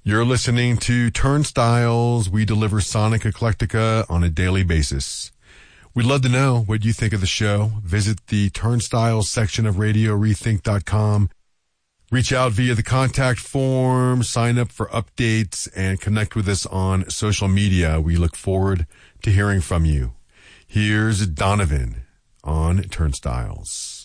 You're listening to Turnstiles. We deliver Sonic Eclectica on a daily basis. We'd love to know what you think of the show. Visit the Turnstiles section of RadioRethink.com. Reach out via the contact form, sign up for updates, and connect with us on social media. We look forward to hearing from you. Here's Donovan on Turnstiles.